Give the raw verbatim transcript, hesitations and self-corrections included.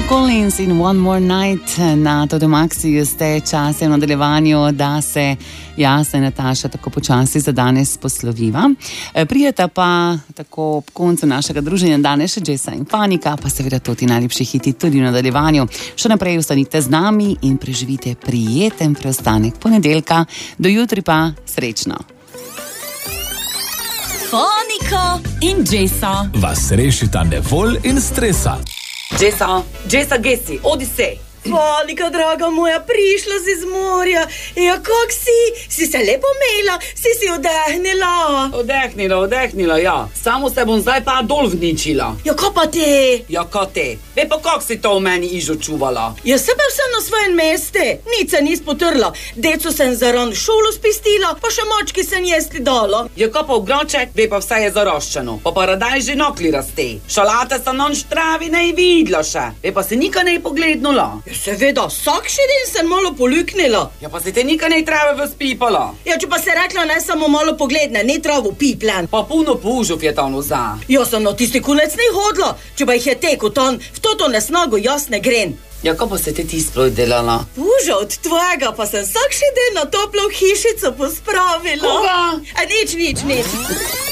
Collins in One More Night na Todomaxiju ste čase v nadaljevanju, da se Jasna in Nataša tako počasi za danes posloviva. Prijeta pa tako ob koncu našega druženja danes še Jessa in Fanika, pa seveda to ti najlepši hiti tudi v nadaljevanju. Še naprej ostanite z nami in preživite prijeten preostanek ponedeljka. Do jutri pa srečno. Fanika in Jessa vas rešita nevolj in stresa. Jessa, Jessa, Gessi, odi se. Fanika, draga moja, prišla si z morja. Ja, kak si? Si se lepo mejla, si si odehnila. Odehnila, odehnila, ja. Samo se bom zdaj pa dol vničila. Ja, ko pa te? Ja, ko te? Ve pa, kak si to v meni ižo čuvala? Ja, se pa vse na svojem meste. Nič se nis potrla. Deco sem zaran šolo spistila, pa še močki sem jesti dala. Ja, ko pa v groček, ve pa vse je zaroščeno. Pa paradaj že nokli raste. Šalate so non štravi ne vidla še. Ve pa se nika ne poglednula. Ja, seveda, vsak še den sem malo poluknila. Ja, pa se te nika ne trave vzpipala. Ja, če pa se rekla, ne samo malo pogledne, ne travo piplen. Pa puno pužov je tam za. Ja, sem na tisti konec ne hodla. Če pa jih je teko ton, v toto nesnago jaz ne gren. Ja, ko pa se te ti sploh delala? Puža od tvojega pa sem vsak še den na toplo hišico pospravila. Koga? A nič, nič, nič.